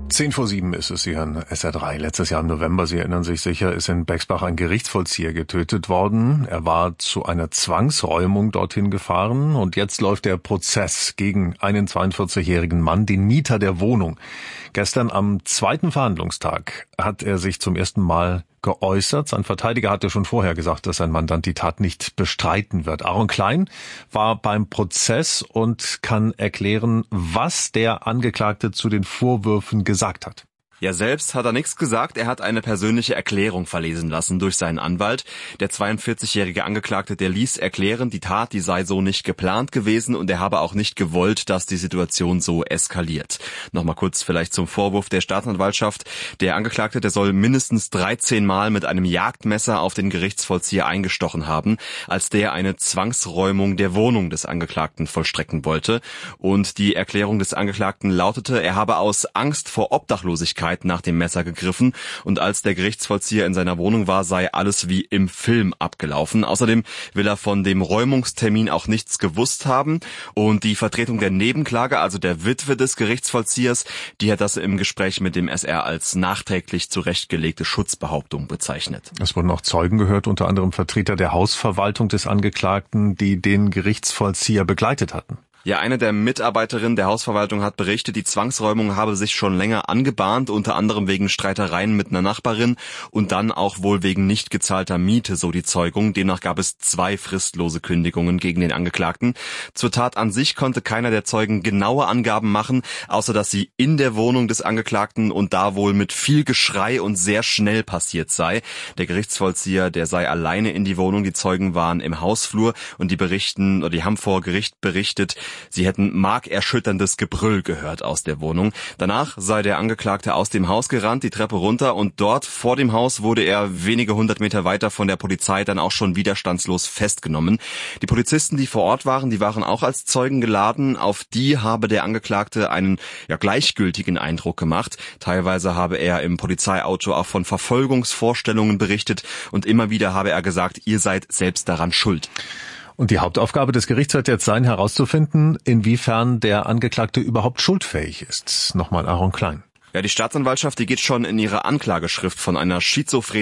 7:10 ist es, Sie hören SR3. Letztes Jahr im November, Sie erinnern sich sicher, ist in Bexbach ein Gerichtsvollzieher getötet worden. Er war zu einer Zwangsräumung dorthin gefahren und jetzt läuft der Prozess gegen einen 42-jährigen Mann, den Mieter der Wohnung. Gestern am zweiten Verhandlungstag hat er sich zum ersten Mal geäußert. Sein Verteidiger hatte schon vorher gesagt, dass sein Mandant die Tat nicht bestreiten wird. Aaron Klein war beim Prozess und kann erklären, was der Angeklagte zu den Vorwürfen gesagt hat. Ja, selbst hat er nichts gesagt. Er hat eine persönliche Erklärung verlesen lassen durch seinen Anwalt. Der 42-jährige Angeklagte, der ließ erklären, die Tat, die sei so nicht geplant gewesen und er habe auch nicht gewollt, dass die Situation so eskaliert. Nochmal kurz vielleicht zum Vorwurf der Staatsanwaltschaft. Der Angeklagte, der soll mindestens 13 Mal mit einem Jagdmesser auf den Gerichtsvollzieher eingestochen haben, als der eine Zwangsräumung der Wohnung des Angeklagten vollstrecken wollte. Und die Erklärung des Angeklagten lautete, er habe aus Angst vor Obdachlosigkeit nach dem Messer gegriffen und als der Gerichtsvollzieher in seiner Wohnung war, sei alles wie im Film abgelaufen. Außerdem will er von dem Räumungstermin auch nichts gewusst haben und die Vertretung der Nebenklage, also der Witwe des Gerichtsvollziehers, die hat das im Gespräch mit dem SR als nachträglich zurechtgelegte Schutzbehauptung bezeichnet. Es wurden auch Zeugen gehört, unter anderem Vertreter der Hausverwaltung des Angeklagten, die den Gerichtsvollzieher begleitet hatten. Ja, eine der Mitarbeiterinnen der Hausverwaltung hat berichtet, die Zwangsräumung habe sich schon länger angebahnt, unter anderem wegen Streitereien mit einer Nachbarin und dann auch wohl wegen nicht gezahlter Miete, so die Zeugung. Demnach gab es 2 fristlose Kündigungen gegen den Angeklagten. Zur Tat an sich konnte keiner der Zeugen genaue Angaben machen, außer dass sie in der Wohnung des Angeklagten und da wohl mit viel Geschrei und sehr schnell passiert sei. Der Gerichtsvollzieher, der sei alleine in die Wohnung, die Zeugen waren im Hausflur und die haben vor Gericht berichtet, sie hätten markerschütterndes Gebrüll gehört aus der Wohnung. Danach sei der Angeklagte aus dem Haus gerannt, die Treppe runter und dort vor dem Haus wurde er wenige 100 Meter weiter von der Polizei dann auch schon widerstandslos festgenommen. Die Polizisten, die vor Ort waren, die waren auch als Zeugen geladen. Auf die habe der Angeklagte einen gleichgültigen Eindruck gemacht. Teilweise habe er im Polizeiauto auch von Verfolgungsvorstellungen berichtet und immer wieder habe er gesagt, ihr seid selbst daran schuld. Und die Hauptaufgabe des Gerichts wird jetzt sein, herauszufinden, inwiefern der Angeklagte überhaupt schuldfähig ist. Nochmal Aaron Klein. Ja, die Staatsanwaltschaft, die geht schon in ihrer Anklageschrift von einer schizophrenen